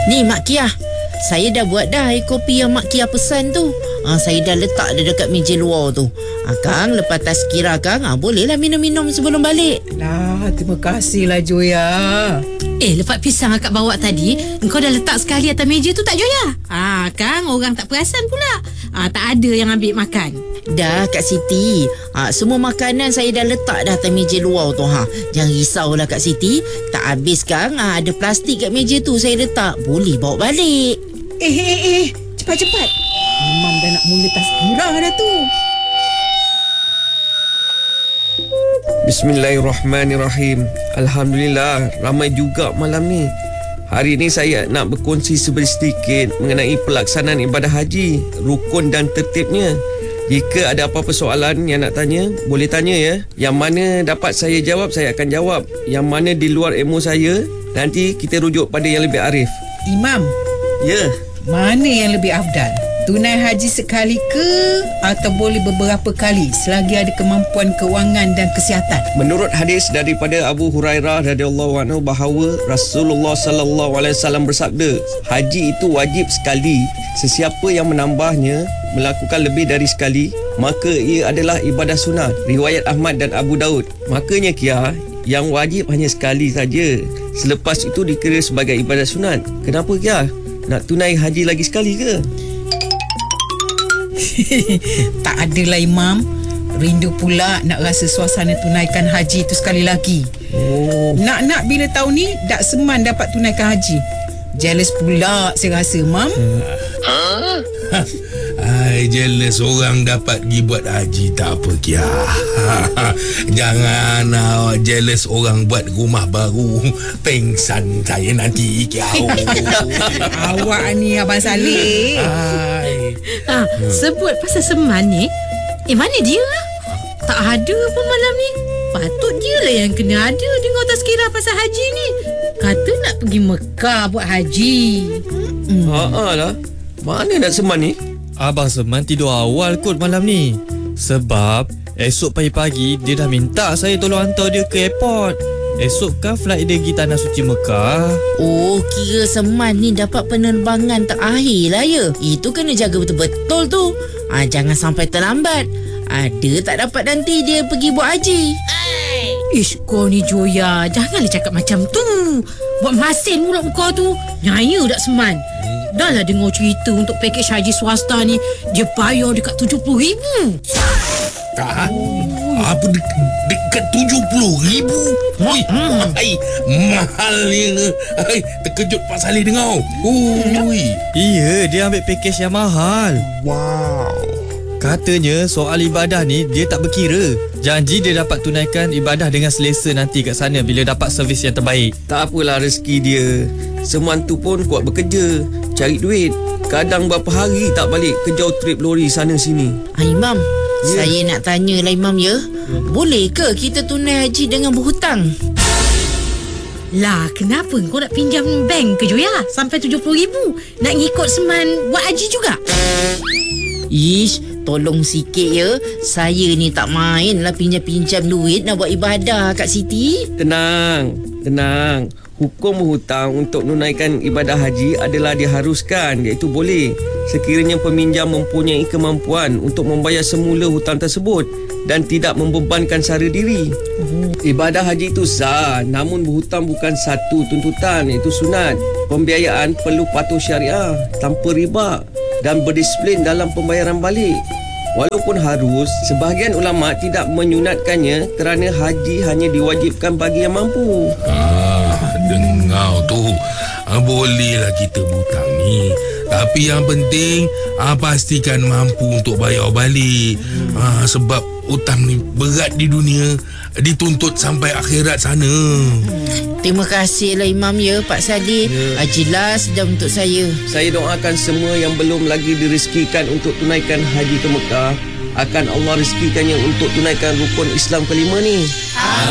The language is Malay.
Ni Mak Kia, saya dah buat dah air kopi yang Mak Kia pesan tu. Saya dah letak dia dekat meja luar tu. Kang, lepas tazkirah Kang, bolehlah minum-minum sebelum balik. Lah, terima kasihlah Joya. Lepas pisang akak bawa tadi, engkau dah letak sekali atas meja tu tak Joya? Kang, orang tak perasan pula. Tak ada yang ambil makan. Dah Kak Siti, semua makanan saya dah letak dah atas meja luar tu. Jangan risaulah Kak Siti. Tak habis Kang, ada plastik kat meja tu saya letak. Boleh bawa balik. Cepat-cepat. Imam dah nak mula tazkirah dah tu. Bismillahirrahmanirrahim. Alhamdulillah, ramai juga malam ni. Hari ni saya nak berkongsi sedikit mengenai pelaksanaan ibadah haji, rukun dan tertibnya. Jika ada apa-apa soalan yang nak tanya, boleh tanya ya. Yang mana dapat saya jawab, saya akan jawab. Yang mana di luar ilmu saya, nanti kita rujuk pada yang lebih arif. Imam, Ya. mana yang lebih afdal? Tunai haji sekali ke atau boleh beberapa kali selagi ada kemampuan kewangan dan kesihatan? Menurut hadis daripada Abu Hurairah radhiyallahu anhu bahawa Rasulullah sallallahu alaihi wasallam bersabda, haji itu wajib sekali. Sesiapa yang menambahnya, melakukan lebih dari sekali, maka ia adalah ibadah sunat. Riwayat Ahmad dan Abu Daud. Makanya Kia, yang wajib hanya sekali saja. Selepas itu dikira sebagai ibadah sunat. Kenapa Kia? Nak tunai haji lagi sekali ke? Tak adalah Imam. Rindu pula nak rasa suasana tunaikan haji tu sekali lagi. Nak bila tahun ni Dak Seman dapat tunaikan haji. Jealous pula saya rasa, Mam. Jealous orang dapat pergi buat haji tak apa Kia. Jangan awak jealous orang buat rumah baru. Pengsan saya nanti Kia. Awak ni Abang Saleh. Sebut pasal Seman ni, mana dia? Tak ada pun malam ni. Patut dia lah yang kena ada dengar tazkirah pasal haji ni. Kata nak pergi Mekah buat haji. Lah. Mana nak Seman ni? Abang Seman tidur awal kot malam ni. Sebab esok pagi-pagi dia dah minta saya tolong hantar dia ke airport. Esok kan flight dia pergi Tanah Suci Mekah. Kira Seman ni dapat penerbangan terakhir lah ya. Itu kena jaga betul-betul tu. Jangan sampai terlambat. Ada tak dapat nanti dia pergi buat haji. Kau ni Joya, janganlah cakap macam tu. Buat masin mulut kau tu. Nyaya Dak Seman. Dah lah dengar cerita untuk pakej haji swasta ni, dia bayar dekat RM70,000. Apa dekat RM70,000? Mahalnya. Terkejut Pak Saleh dengar. Iya, dia ambil pakej yang mahal. Wow. Katanya soal ibadah ni dia tak berkira. Janji dia dapat tunaikan ibadah dengan selesa nanti kat sana bila dapat servis yang terbaik. Tak apalah rezeki dia. Seman tu pun kuat bekerja, cari duit. Kadang berapa hari tak balik ke jauh trip lori sana sini. Imam, saya nak tanya lah Imam ya. Boleh ke kita tunai haji dengan berhutang? Lah, kenapa kau nak pinjam bank ke Joya sampai RM70,000? Nak ngikut Seman buat haji juga? Tolong sikit ya. Saya ni tak main lah pinjam-pinjam duit nak buat ibadah Kak Siti. Tenang. Hukum berhutang untuk menunaikan ibadah haji adalah diharuskan, iaitu boleh sekiranya peminjam mempunyai kemampuan untuk membayar semula hutang tersebut dan tidak membebankan sara diri. Ibadah haji itu sah, namun berhutang bukan satu tuntutan, iaitu sunat. Pembiayaan perlu patuh syariah tanpa riba dan berdisiplin dalam pembayaran balik. Walaupun harus, sebahagian ulama tidak menyunatkannya kerana haji hanya diwajibkan bagi yang mampu. Dengar tu. Bolehlah kita berhutang ni. Tapi yang penting pastikan mampu untuk bayar balik. Sebab hutang ni berat di dunia, dituntut sampai akhirat sana. Terima kasihlah Imam ya Pak Saleh. Jelas dah untuk saya. Saya doakan semua yang belum lagi direzekikan untuk tunaikan haji ke Mekah, akan Allah rezekikannya untuk tunaikan rukun Islam kelima ni.